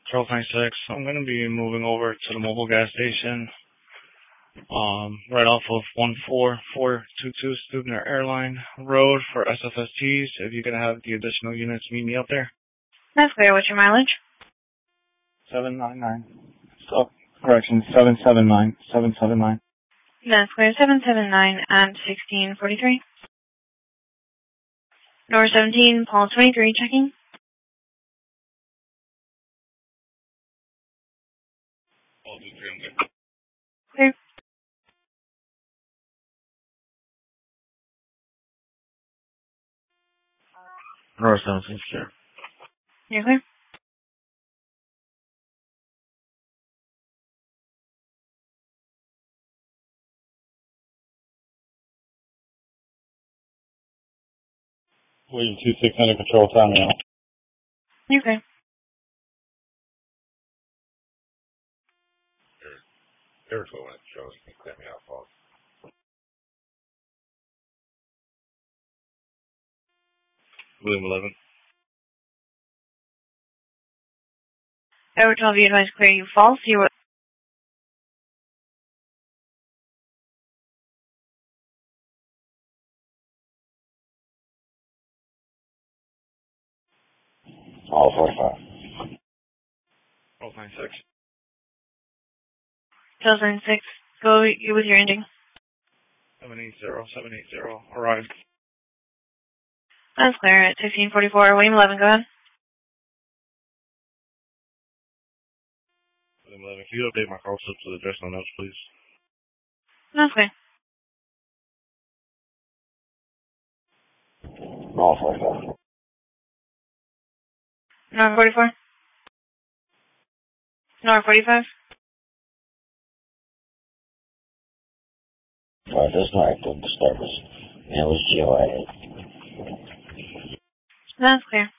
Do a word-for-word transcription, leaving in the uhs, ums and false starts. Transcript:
twelve ninety-six. I'm going to be moving over to the mobile gas station, um, right off of one four four two two Stubner Airline Road for S F S Ts. If you can have the additional units meet me up there. That's clear. What's your mileage? seven nine nine. So, correction, seven seven nine. seven seven nine. That's clear. seven seven nine at sixteen forty-three. North seventeen, Paul twenty-three, checking. Clear. North seventeen, clear. You're clear. William two six under control, time now. You're clear. Careful when it shows me, clear me out, false. William eleven. Over twelve, you advise clear you false. You were All forty-five. twelve ninety-six. twelve ninety-six. Go you with your ending. seven eight zero, seven eight zero. Arrived. That's clear at sixteen forty-four. William eleven, go ahead. William eleven, can you update my call slip to the address on notes, please? That's clear. All forty-five. North forty-four. North forty-five. Uh, this night, the disturbance. And it was G O A. That's clear.